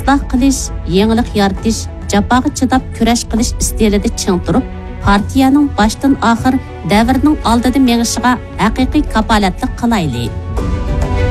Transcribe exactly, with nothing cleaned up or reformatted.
isloh qilish, yangilik yaratish, jafoga chidab kurash qilish istilida ching turib, partiyaning boshdan oxir davrning oldida mengishiga haqiqiy kafolatlik qilaylik.